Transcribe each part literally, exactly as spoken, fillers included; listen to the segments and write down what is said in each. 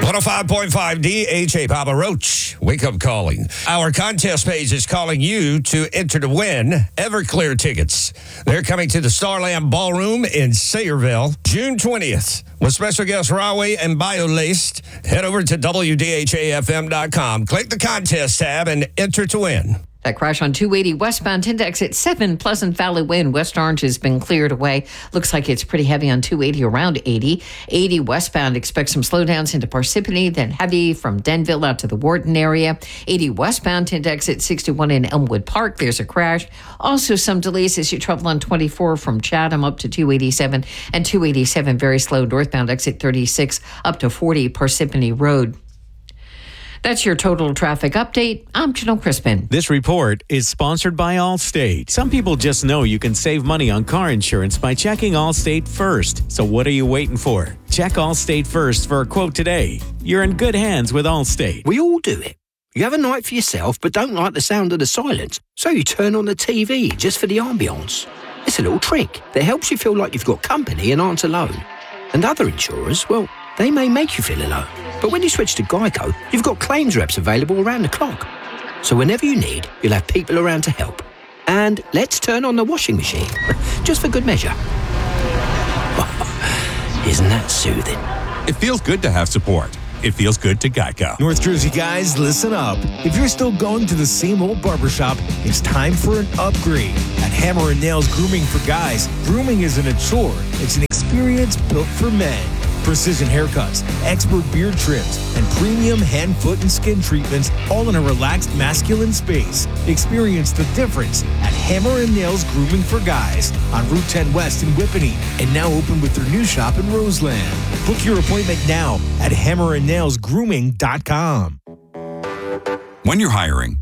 one oh five point five D H A, Papa Roach, Wake Up Calling. Our contest page is calling you to enter to win Everclear tickets. They're coming to the Starland Ballroom in Sayreville, June twentieth. With special guests Rahway and BioLaced, head over to W D H A F M dot com. Click the contest tab and enter to win. That crash on two eighty westbound into exit seven, Pleasant Valley Way in West Orange has been cleared away. Looks like it's pretty heavy on two eighty around eighty. eighty westbound, expect some slowdowns into Parsippany, then heavy from Denville out to the Wharton area. eighty westbound into exit sixty-one in Elmwood Park. There's a crash. Also some delays as you travel on twenty-four from Chatham up to two eighty-seven, and two eighty-seven very slow northbound exit thirty-six up to forty Parsippany Road. That's your total traffic update. I'm Janelle Crispin. This report is sponsored by Allstate. Some people just know you can save money on car insurance by checking Allstate first. So what are you waiting for? Check Allstate first for a quote today. You're in good hands with Allstate. We all do it. You have a night for yourself but don't like the sound of the silence, so you turn on the T V just for the ambience. It's a little trick that helps you feel like you've got company and aren't alone. And other insurers, well, they may make you feel alone. But when you switch to Geico, you've got claims reps available around the clock. So whenever you need, you'll have people around to help. And let's turn on the washing machine, just for good measure. Isn't that soothing? It feels good to have support. It feels good to Geico. North Jersey guys, listen up. If you're still going to the same old barbershop, it's time for an upgrade. At Hammer and Nails Grooming for Guys, grooming isn't a chore. It's an experience built for men. Precision haircuts, expert beard trims, and premium hand, foot, and skin treatments, all in a relaxed, masculine space. Experience the difference at Hammer and Nails Grooming for Guys on Route ten West in Whippany, and now open with their new shop in Roseland. Book your appointment now at hammer and nails grooming dot com. When you're hiring,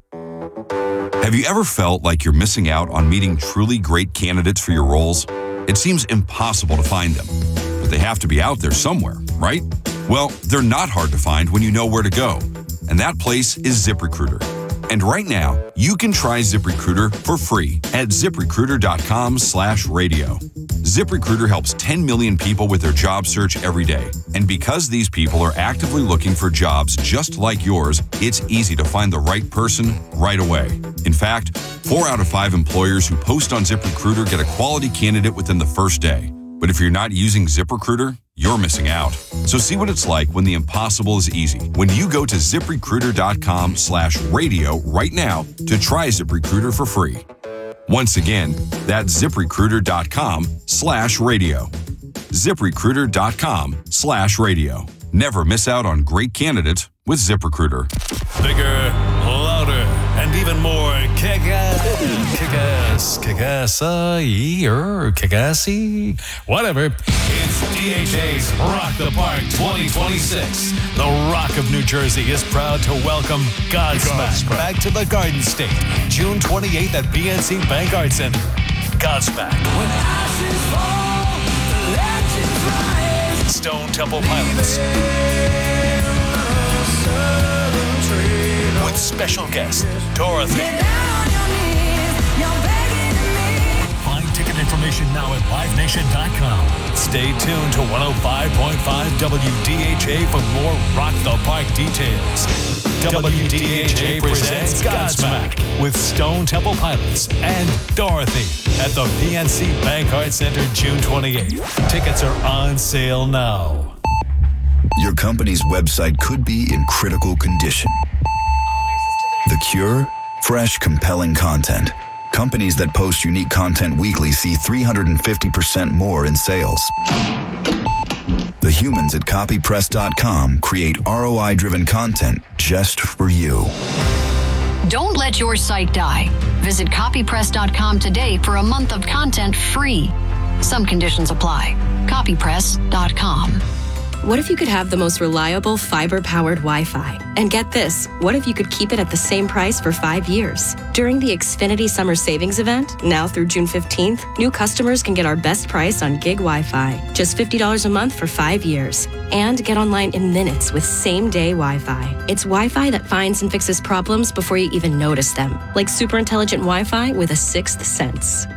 have you ever felt like you're missing out on meeting truly great candidates for your roles? It seems impossible to find them. But they have to be out there somewhere, right? Well, they're not hard to find when you know where to go. And that place is ZipRecruiter. And right now, you can try ZipRecruiter for free at ZipRecruiter.com slash radio. ZipRecruiter helps ten million people with their job search every day. And because these people are actively looking for jobs just like yours, it's easy to find the right person right away. In fact, four out of five employers who post on ZipRecruiter get a quality candidate within the first day. But if you're not using ZipRecruiter, you're missing out. So see what it's like when the impossible is easy. When you go to ZipRecruiter.com slash radio right now to try ZipRecruiter for free. Once again, that's ZipRecruiter.com slash radio. ZipRecruiter.com slash radio. Never miss out on great candidates with ZipRecruiter. Bigger, louder, and even more kick-ass, kick-ass, kick-ass-y, or kick-assy, whatever. It's D H A's Rock the Park twenty twenty-six. The Rock of New Jersey is proud to welcome Godsmack, Godsmack back to the Garden State, June twenty-eighth at B N C Bank Arts Center. Godsmack. When ashes fall, the legends rise. Stone Temple Pilots. With special guest, Dorothy. Find ticket information now at live nation dot com. Stay tuned to one oh five point five W D H A for more Rock the Park details. W D H A presents Godsmack with Stone Temple Pilots and Dorothy at the P N C Bank Arts Center June twenty-eighth. Tickets are on sale now. Your company's website could be in critical condition. The cure? Fresh, compelling content. Companies that post unique content weekly see three hundred fifty percent more in sales. The humans at copy press dot com create R O I-driven content just for you. Don't let your site die. Visit copy press dot com today for a month of content free. Some conditions apply. copy press dot com. What if you could have the most reliable fiber-powered Wi-Fi? And get this, what if you could keep it at the same price for five years? During the Xfinity Summer Savings Event, now through June fifteenth, new customers can get our best price on gig Wi-Fi. Just fifty dollars a month for five years. And get online in minutes with same-day Wi-Fi. It's Wi-Fi that finds and fixes problems before you even notice them. Like super intelligent Wi-Fi with a sixth sense.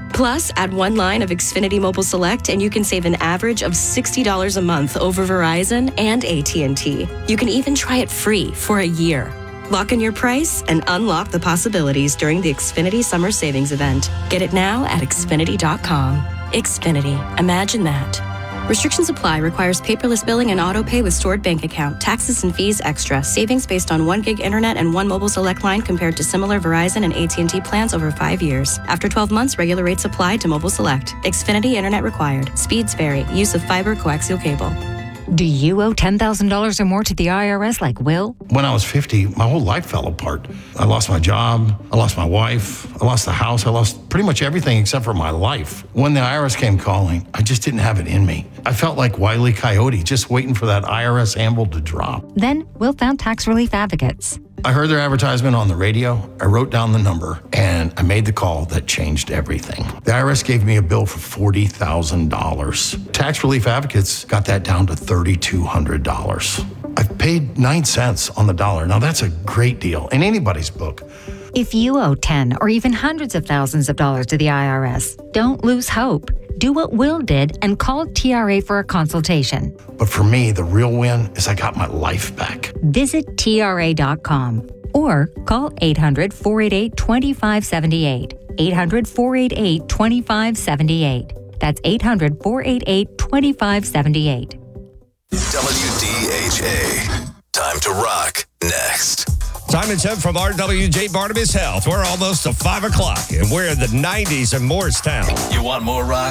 Plus, add one line of Xfinity Mobile Select and you can save an average of sixty dollars a month over Verizon and A T and T. You can even try it free for a year. Lock in your price and unlock the possibilities during the Xfinity Summer Savings Event. Get it now at Xfinity dot com. Xfinity. Imagine that. Restrictions apply. Requires paperless billing and auto pay with stored bank account. Taxes and fees extra. Savings based on one gig internet and one mobile select line compared to similar Verizon and A T and T plans over five years. After twelve months, regular rates apply to mobile select. Xfinity internet required. Speeds vary. Use of fiber coaxial cable. Do you owe ten thousand dollars or more to the I R S like Will? When I was fifty, my whole life fell apart. I lost my job, I lost my wife, I lost the house, I lost pretty much everything except for my life. When the I R S came calling, I just didn't have it in me. I felt like Wile E. Coyote, just waiting for that I R S anvil to drop. Then Will found Tax Relief Advocates. I heard their advertisement on the radio, I wrote down the number, and I made the call that changed everything. The I R S gave me a bill for forty thousand dollars. Tax Relief Advocates got that down to three thousand two hundred dollars. I've paid nine cents on the dollar. Now that's a great deal in anybody's book. If you owe ten or even hundreds of thousands of dollars to the I R S, don't lose hope. Do what Will did and call T R A for a consultation. But for me, the real win is I got my life back. Visit T R A dot com or call eight hundred, four eight eight, two five seven eight. eight hundred, four eight eight, two five seven eight. That's eight hundred, four eight eight, two five seven eight. W D H A. Time to rock next. Time and temp from R W J Barnabas Health. We're almost to five o'clock, and we're in the nineties in Morristown. You want more rock?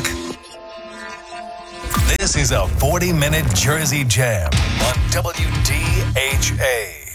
This is a forty-minute Jersey Jam on W D H A.